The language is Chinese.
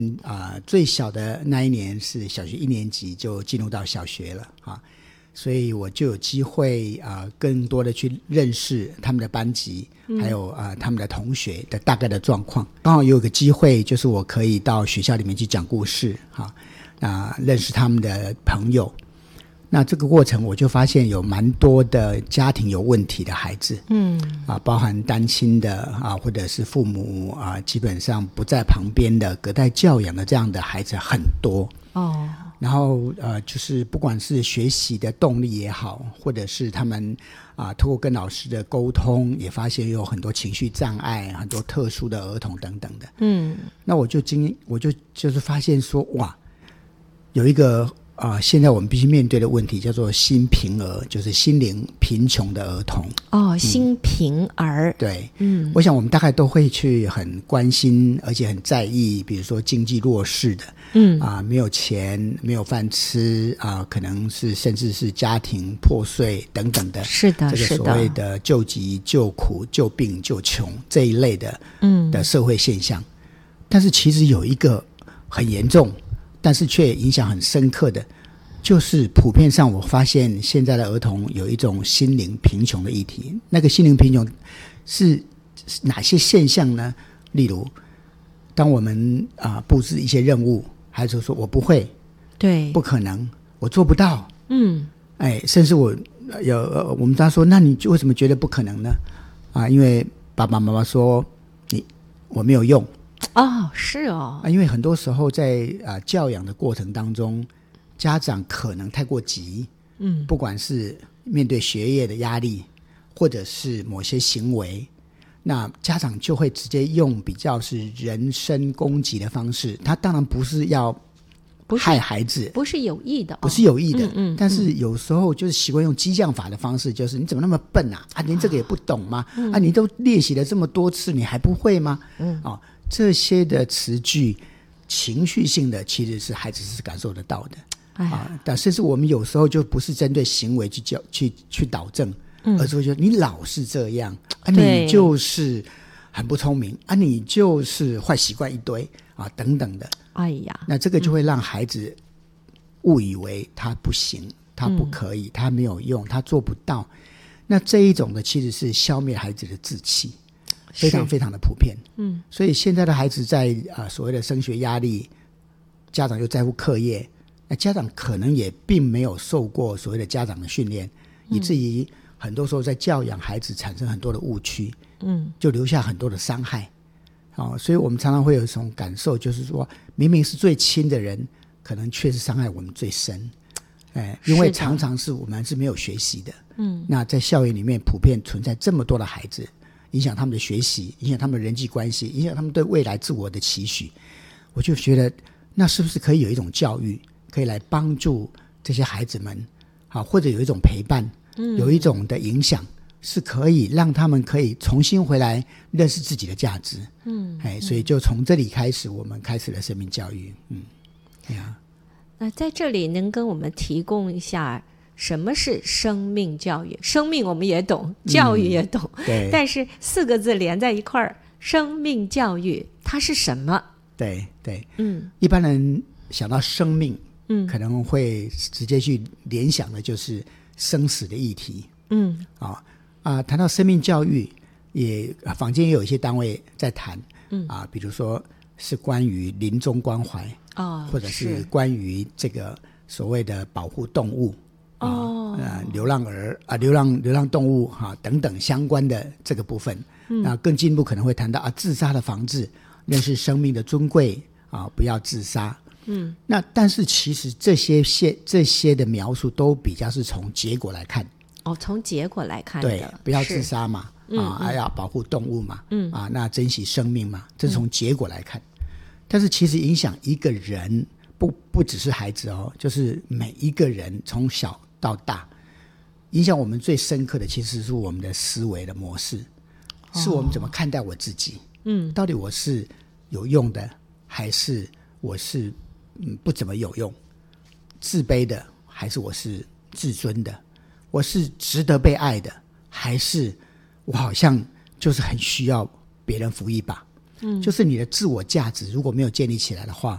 最小的那一年是小学1年级就进入到小学了啊，所以我就有机会更多的去认识他们的班级，还有他们的同学的大概的状况。刚好有一个机会，就是我可以到学校里面去讲故事认识他们的朋友。那这个过程我就发现有蛮多的家庭有问题的孩子，包含单亲的或者是父母基本上不在旁边的隔代教养的这样的孩子很多哦。然后就是不管是学习的动力也好，或者是他们透过跟老师的沟通，也发现有很多情绪障碍，很多特殊的儿童等等的。那我就是发现说，哇，有一个现在我们必须面对的问题叫做心贫儿，就是心灵贫穷的儿童。 心贫儿。 对，我想我们大概都会去很关心，而且很在意，比如说经济弱势的，没有钱，没有饭吃可能是甚至是家庭破碎等等的。 是的， 这个所谓的救急、救苦、救病、救穷这一类的，的社会现象。但是其实有一个很严重，但是却影响很深刻的，就是普遍上我发现现在的儿童有一种心灵贫穷的议题。那个心灵贫穷是哪些现象呢？例如当我们布置一些任务，孩子说我不会， 对， 不可能，我做不到，甚至我们他说那你为什么觉得不可能呢？因为爸爸妈妈说我没有用。 是哦。 因为很多时候在教养的过程当中，家长可能太过急，不管是面对学业的压力，或者是某些行为，那家长就会直接用比较是人身攻击的方式。他当然不是要害孩子， 不是有意的， 不是有意的，但是有时候就是习惯用激将法的方式，就是你怎么那么笨连这个也不懂吗？你都练习了这么多次，你还不会吗？这些的词句情绪性的其实是孩子是感受得到的但甚至我们有时候就不是针对行为去导正，而是会觉得你老是这样你就是很不聪明你就是坏习惯一堆等等的。那这个就会让孩子误以为他不行，他不可以，他没有用，他做不到。那这一种的其实是消灭孩子的志气，非常非常的普遍。所以现在的孩子在所谓的升学压力，家长又在乎课业，那家长可能也并没有受过所谓的家长的训练，以至于很多时候在教养孩子产生很多的误区，就留下很多的伤害。所以我们常常会有一种感受，就是说明明是最亲的人，可能却是伤害我们最深。因为常常是我们是没有学习的。那在校园里面普遍存在这么多的孩子，影响他们的学习，影响他们的人际关系，影响他们对未来自我的期许。我就觉得那是不是可以有一种教育，可以来帮助这些孩子们或者有一种陪伴，有一种的影响，是可以让他们可以重新回来认识自己的价值。所以就从这里开始，我们开始了生命教育。 那在这里能跟我们提供一下什么是生命教育？生命我们也懂，教育也懂， 对， 但是4个字连在一块儿，生命教育它是什么？ 对，一般人想到生命，可能会直接去联想的就是生死的议题。谈到生命教育，坊间也有一些单位在谈，比如说是关于临终关怀，或者是关于这个所谓的保护动物，流浪儿流浪动物等等相关的这个部分。那更进一步可能会谈到自杀的防治，认识生命的尊贵不要自杀。那但是其实这些的描述都比较是从结果来看。 从结果来看的， 对，不要自杀嘛，要保护动物嘛，那珍惜生命嘛，这是从结果来看。但是其实影响一个人不只是孩子就是每一个人从小到大，影响我们最深刻的其实是我们的思维的模式，是我们怎么看待我自己。到底我是有用的，还是我是不怎么有用，自卑的，还是我是自尊的，我是值得被爱的，还是我好像就是很需要别人扶一把。就是你的自我价值如果没有建立起来的话，